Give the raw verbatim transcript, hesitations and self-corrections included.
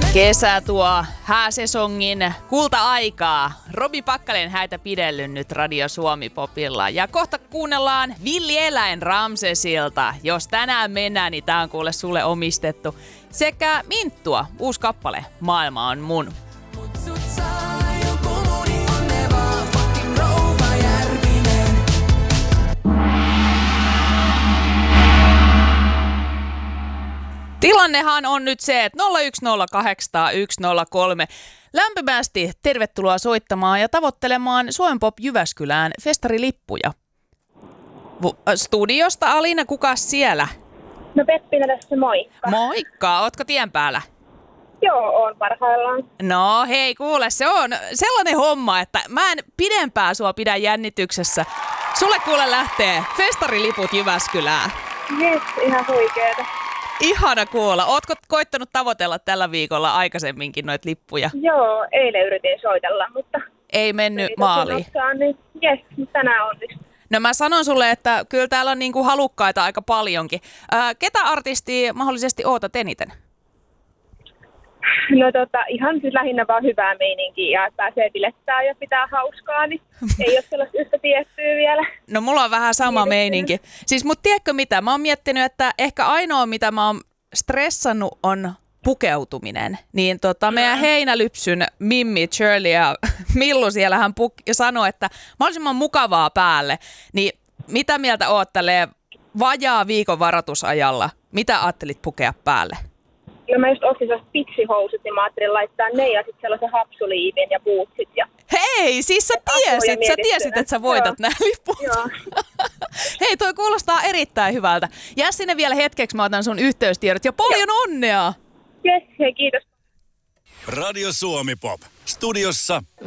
Kesä tuo hääsesongin kulta-aikaa. Robi Pakkalen häitä pidellyt nyt Radio Suomi Popilla. Ja kohta kuunnellaan Villieläin Ramsesilta. Jos tänään mennään, niin tää on kuule sulle omistettu. Sekä Minttua, uusi kappale, Maailma on mun. Tilannehan on nyt se, että nolla yksi nolla kahdeksan nolla yksi nolla kolme. Lämpimästi tervetuloa soittamaan ja tavoittelemaan Suomen Pop Jyväskylään festarilippuja. Studiosta Alina, kukas siellä? No Peppina tässä, moikka. Moikka, ootko tien päällä? Joo, oon parhaillaan. No hei, kuule, se on sellainen homma, että mä en pidempään sua pidä jännityksessä. Sulle kuule lähtee festariliput Jyväskylään. Jes, ihan huikeeta. Ihana kuulla. Ootko koittanut tavoitella tällä viikolla aikaisemminkin noita lippuja? Joo, eilen yritin soitella, mutta... Ei mennyt maaliin. Niin jes, tänään onnistu. No mä sanon sulle, että kyllä täällä on niinku halukkaita aika paljonkin. Ää, ketä artistia mahdollisesti ootat eniten? No tota, ihan siis lähinnä vaan hyvää meininkiä ja pääsee bilettää ja pitää hauskaa, niin ei ole sellaista yhtä tiettyä vielä. No mulla on vähän sama meininki. Siis mut tiedätkö mitä? Mä oon miettinyt, että ehkä ainoa mitä mä oon stressannut on pukeutuminen. Niin tota meidän Heinälypsyn Mimmi, Shirley ja Millu siellä hän puk- ja sanoi, että mahdollisimman mukavaa päälle. Niin mitä mieltä oot tälleen vajaa viikon varoitusajalla? Mitä ajattelit pukea päälle? No mä just ostin sellaiset pitsihousut, niin mä ajattelin laittaa ne ja sitten sellaisen hapsuliivin ja bootsit. Ja... Hei, siis sä tiesit, sä tiesit, että sä voitat nämä liput. Joo. Hei, toi kuulostaa erittäin hyvältä. Jää sinne vielä hetkeksi, mä otan sun yhteystiedot ja paljon Joo. onnea! Jes, hei kiitos. Radio Suomi Pop. Studiossa